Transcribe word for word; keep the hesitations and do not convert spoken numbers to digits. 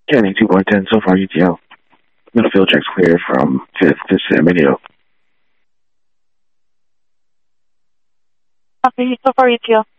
Kenny, two point ten, so far U T L. Middle field checks clear from fifth to San Benito. Copy, so far U T L.